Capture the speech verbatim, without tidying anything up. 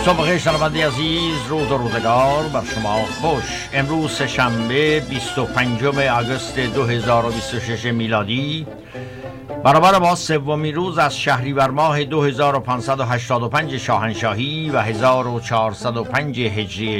صبح بخیر شنونده عزیز، روز و روزگار بر شما خوش. امروز سه‌شنبه بیست و پنجم آگوست دو هزار و بیست و شش میلادی، برابر با سومین روز از شهریور ماه دو هزار و پانصد و هشتاد و پنج شاهنشاهی و هزار و چهارصد و پنج هجری